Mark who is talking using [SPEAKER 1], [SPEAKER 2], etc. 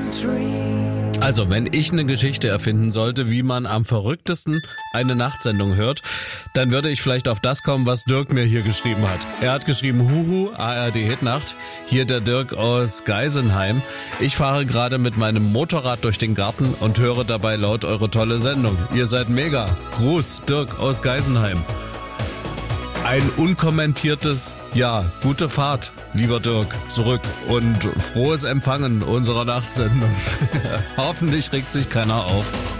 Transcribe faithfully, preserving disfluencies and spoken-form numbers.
[SPEAKER 1] Also, wenn ich eine Geschichte erfinden sollte, wie man am verrücktesten eine Nachtsendung hört, dann würde ich vielleicht auf das kommen, was Dirk mir hier geschrieben hat. Er hat geschrieben, Huhu, A R D Hitnacht. Hier der Dirk aus Geisenheim. Ich fahre gerade mit meinem Motorrad durch den Garten und höre dabei laut eure tolle Sendung. Ihr seid mega. Gruß, Dirk aus Geisenheim. Ein unkommentiertes Ja, gute Fahrt, lieber Dirk, zurück und frohes Empfangen unserer Nachtsendung. Hoffentlich regt sich keiner auf.